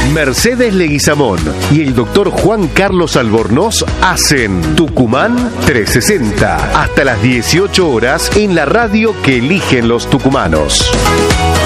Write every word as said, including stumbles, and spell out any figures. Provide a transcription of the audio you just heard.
Mercedes Leguizamón y el doctor Juan Carlos Albornoz hacen Tucumán trescientos sesenta hasta las dieciocho horas en la radio que eligen los tucumanos.